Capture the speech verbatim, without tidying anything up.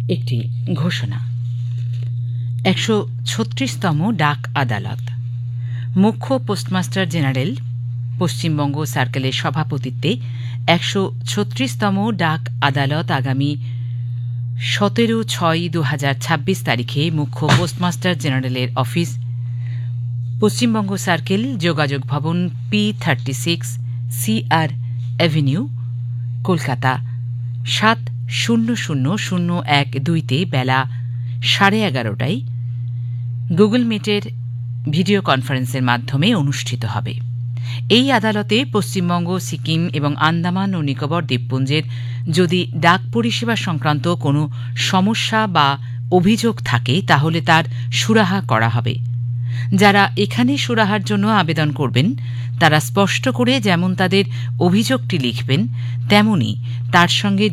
একটি ঘোষণা। একশো ছত্রিশতম ডাক আদালত। মুখ্য পোস্টমাস্টার জেনারেল পশ্চিমবঙ্গ সার্কেলের সভাপতিত্বে একশো ছত্রিশতম ডাক আদালত আগামী সতেরো ছয় দু হাজার ছাব্বিশ তারিখে মুখ্য পোস্টমাস্টার জেনারেলের অফিস, পশ্চিমবঙ্গ সার্কেল, যোগাযোগ ভবন, পি থার্টি সিক্স সি আর অ্যাভিনিউ, কলকাতা সাত শূন্য শূন্য শূন্য এক দুইতে বেলা সাড়ে এগারোটায় গুগল মিটের ভিডিও কনফারেন্সের মাধ্যমে অনুষ্ঠিত হবে। এই আদালতে পশ্চিমবঙ্গ, সিকিম এবং আন্দামান ও নিকোবর দ্বীপপুঞ্জের যদি ডাক পরিষেবা সংক্রান্ত কোনো সমস্যা বা অভিযোগ থাকে তাহলে তার সুরাহা করা হবে। যারা এখানে সুরাহার জন্য আবেদন করবেন তারা স্পষ্ট করে যেমন তাদের অভিযোগটি লিখবেন তেমনি তার সঙ্গে